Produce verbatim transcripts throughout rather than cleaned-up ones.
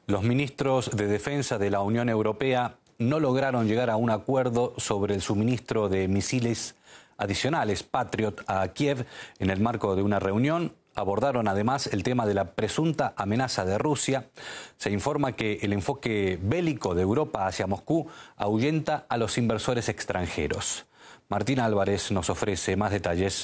Los ministros de Defensa de la Unión Europea no lograron llegar a un acuerdo sobre el suministro de misiles adicionales Patriot a Kiev en el marco de una reunión. Abordaron además el tema de la presunta amenaza de Rusia. Se informa que el enfoque bélico de Europa hacia Moscú ahuyenta a los inversores extranjeros. Martín Álvarez nos ofrece más detalles.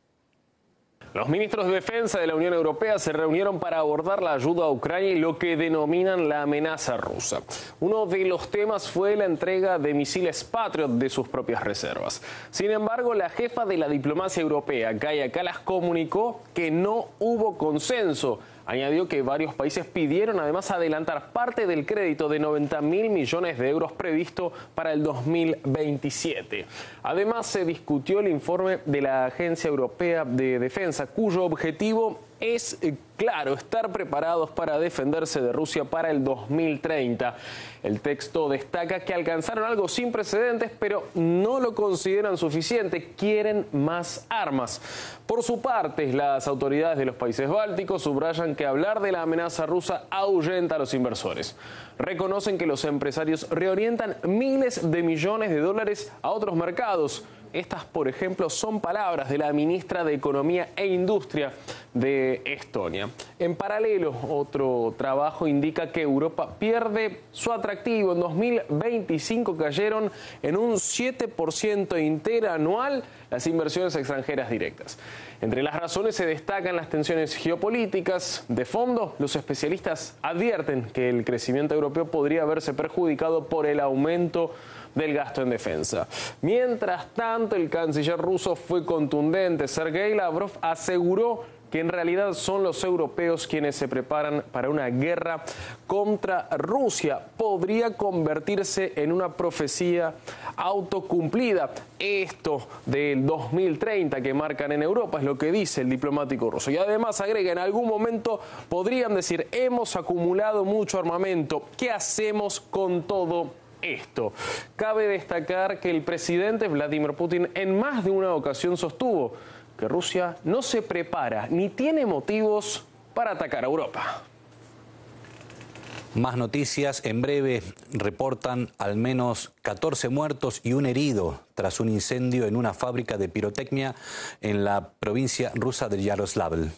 Los ministros de Defensa de la Unión Europea se reunieron para abordar la ayuda a Ucrania y lo que denominan la amenaza rusa. Uno de los temas fue la entrega de misiles Patriot de sus propias reservas. Sin embargo, la jefa de la diplomacia europea, Kaja Kallas, comunicó que no hubo consenso. Añadió que varios países pidieron además adelantar parte del crédito de noventa mil millones de euros previsto para el dos mil veintisiete. Además, se discutió el informe de la Agencia Europea de Defensa, cuyo objetivo es, claro, estar preparados para defenderse de Rusia para el dos mil treinta. El texto destaca que alcanzaron algo sin precedentes, pero no lo consideran suficiente. Quieren más armas. Por su parte, las autoridades de los países bálticos subrayan que hablar de la amenaza rusa ahuyenta a los inversores. Reconocen que los empresarios reorientan miles de millones de dólares a otros mercados. Estas, por ejemplo, son palabras de la ministra de Economía e Industria de Estonia. En paralelo, otro trabajo indica que Europa pierde su atractivo. En dos mil veinticinco cayeron en un siete por ciento interanual las inversiones extranjeras directas. Entre las razones se destacan las tensiones geopolíticas. De fondo, los especialistas advierten que el crecimiento europeo podría verse perjudicado por el aumento del gasto en defensa. Mientras tanto, el canciller ruso fue contundente. Sergei Lavrov aseguró que en realidad son los europeos quienes se preparan para una guerra contra Rusia. Podría convertirse en una profecía autocumplida. Esto del dos mil treinta que marcan en Europa es lo que dice el diplomático ruso. Y además agrega, en algún momento podrían decir, hemos acumulado mucho armamento, ¿qué hacemos con todo esto? Cabe destacar que el presidente Vladimir Putin en más de una ocasión sostuvo que Rusia no se prepara ni tiene motivos para atacar a Europa. Más noticias en breve. Reportan al menos catorce muertos y un herido tras un incendio en una fábrica de pirotecnia en la provincia rusa de Yaroslavl.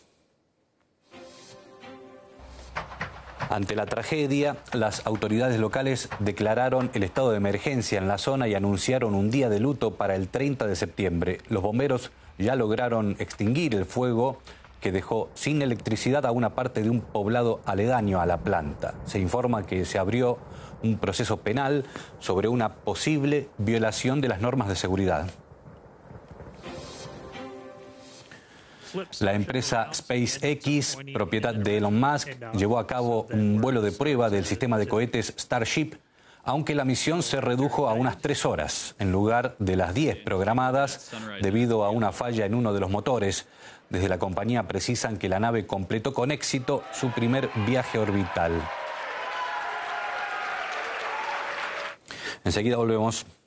Ante la tragedia, las autoridades locales declararon el estado de emergencia en la zona y anunciaron un día de luto para el treinta de septiembre. Los bomberos ya lograron extinguir el fuego que dejó sin electricidad a una parte de un poblado aledaño a la planta. Se informa que se abrió un proceso penal sobre una posible violación de las normas de seguridad. La empresa SpaceX, propiedad de Elon Musk, llevó a cabo un vuelo de prueba del sistema de cohetes Starship, aunque la misión se redujo a unas tres horas, en lugar de las diez programadas, debido a una falla en uno de los motores. Desde la compañía precisan que la nave completó con éxito su primer viaje orbital. Enseguida volvemos.